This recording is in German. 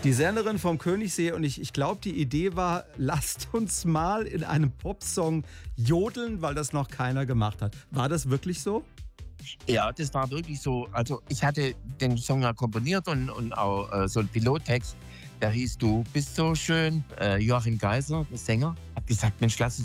Die Sängerin vom Königssee und ich glaube, die Idee war, lasst uns mal in einem Popsong jodeln, weil das noch keiner gemacht hat. War das wirklich so? Ja, das war wirklich so. Also ich hatte den Song ja komponiert und auch so einen Pilottext. Der hieß Du bist so schön. Joachim Geiser, der Sänger, hat gesagt, Mensch, lass uns